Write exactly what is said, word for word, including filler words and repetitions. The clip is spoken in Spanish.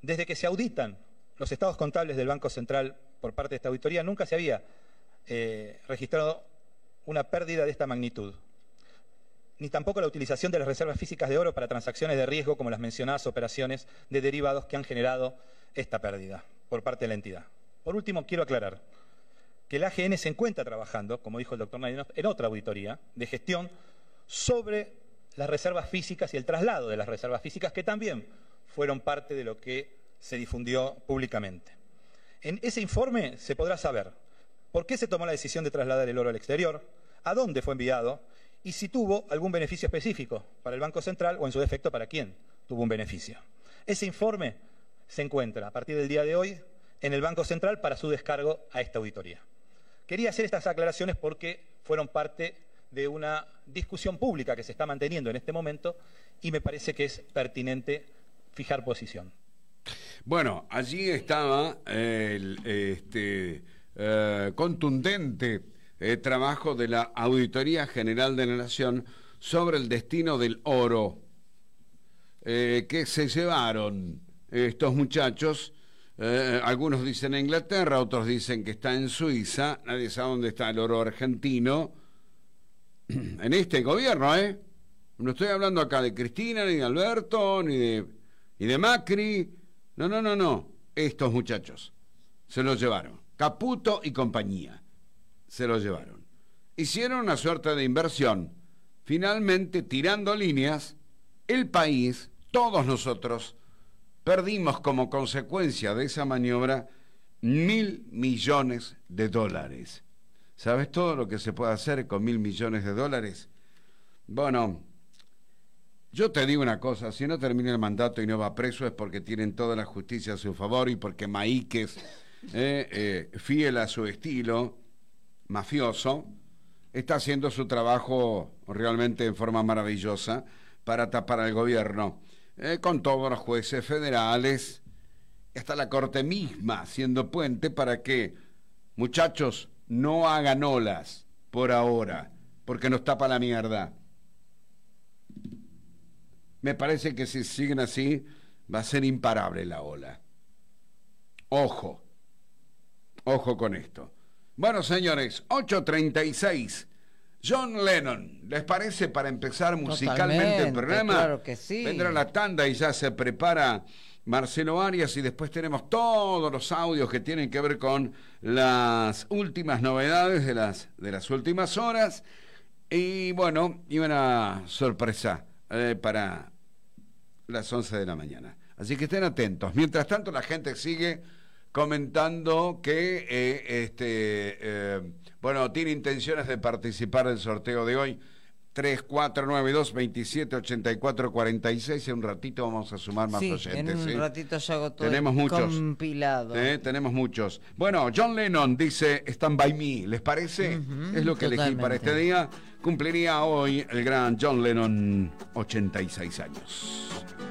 desde que se auditan los estados contables del Banco Central por parte de esta auditoría, nunca se había eh, registrado una pérdida de esta magnitud, ni tampoco la utilización de las reservas físicas de oro para transacciones de riesgo como las mencionadas operaciones de derivados que han generado esta pérdida por parte de la entidad. Por último, quiero aclarar que el A G N se encuentra trabajando, como dijo el doctor Nadinov, en otra auditoría de gestión sobre las reservas físicas y el traslado de las reservas físicas, que también fueron parte de lo que se difundió públicamente. En ese informe se podrá saber por qué se tomó la decisión de trasladar el oro al exterior, a dónde fue enviado y si tuvo algún beneficio específico para el Banco Central o, en su defecto, para quién tuvo un beneficio. Ese informe se encuentra a partir del día de hoy en el Banco Central para su descargo a esta auditoría. Quería hacer estas aclaraciones porque fueron parte de una discusión pública que se está manteniendo en este momento y me parece que es pertinente fijar posición. Bueno, allí estaba el este, eh, contundente eh, trabajo de la Auditoría General de la Nación sobre el destino del oro eh, que se llevaron estos muchachos. Eh, algunos dicen en Inglaterra, otros dicen que está en Suiza, nadie sabe dónde está el oro argentino. En este gobierno, ¿eh? No estoy hablando acá de Cristina, ni de Alberto, ni de, ni de Macri. No, no, no, no. Estos muchachos se los llevaron. Caputo y compañía se los llevaron. Hicieron una suerte de inversión. Finalmente, tirando líneas, el país, todos nosotros, perdimos como consecuencia de esa maniobra mil millones de dólares. ¿Sabes todo lo que se puede hacer con mil millones de dólares? Bueno, yo te digo una cosa, si no termina el mandato y no va preso es porque tienen toda la justicia a su favor y porque Maíquez, eh, eh, fiel a su estilo mafioso, está haciendo su trabajo realmente en forma maravillosa para tapar al gobierno, eh, con todos los jueces federales, hasta la Corte misma, siendo puente para que, muchachos, no hagan olas por ahora, porque nos tapa la mierda. Me parece que si siguen así, va a ser imparable la ola. Ojo, ojo con esto. Bueno, señores, ocho treinta y seis. John Lennon, ¿les parece para empezar musicalmente Totalmente, el programa? claro que sí. Vendrá la tanda y ya se prepara Marcelo Arias y después tenemos todos los audios que tienen que ver con las últimas novedades de las, de las últimas horas y bueno, y una sorpresa eh, para las once de la mañana. Así que estén atentos. Mientras tanto la gente sigue comentando que eh, este eh, bueno, tiene intenciones de participar del sorteo de hoy. Tres cuatro nueve dos, veintisiete ochenta y cuatro cuarenta y seis. En un ratito vamos a sumar más sí, oyentes. en un ¿sí? ratito ya hago todo Tenemos el muchos. compilado. ¿Eh? Tenemos muchos. Bueno, John Lennon dice Stand By Me. ¿Les parece? Uh-huh, es lo que totalmente. elegí para este día. Cumpliría hoy el gran John Lennon ochenta y seis años.